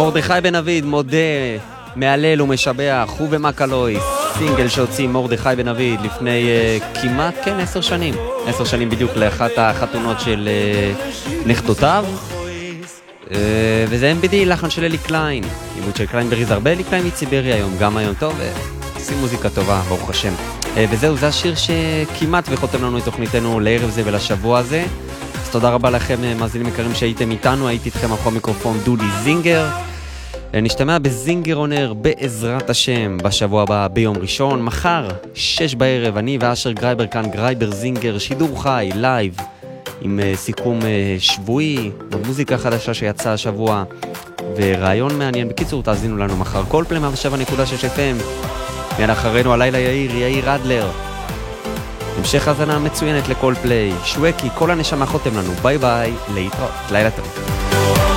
מרדכי בן אביד מודה, מעלל ומשבח, הוא ומקלוי, סינגל שהוציא מרדכי בן אביד לפני כמעט 10 שנים. 10 שנים בדיוק לאחת החתונות של נכדותיו. וזה MBD, לחן של אלי קליין, עיבוד של קליינבריז, הרבה אלי קליין מציברי היום, גם היום טוב, עושים מוזיקה טובה, ברוך השם. וזהו, זה השיר שכמעט וחותם לנו את תוכניתנו לערב זה ולשבוע הזה. אז תודה רבה לכם, מאזינים יקרים שהייתם איתנו, הייתי איתכם אחרי המיקרופון דודי זינגר. נשתמע בזינגר אונר בעזרת השם בשבוע הבא ביום ראשון, מחר 6 בערב, אני ואשר גרייבר כאן, גרייבר זינגר, שידור חי, לייב, עם סיכום שבועי, מוזיקה חדשה שיצאה השבוע, ורעיון מעניין. בקיצור, תאזינו לנו מחר, קולפליי 107.6 FM, מיד אחרינו הלילה יאיר אדלר. המשך הזנה מצוינת לקולפליי, שווקי, כל הנשמה חותם לנו, ביי ביי, להתראות, לילה טוב.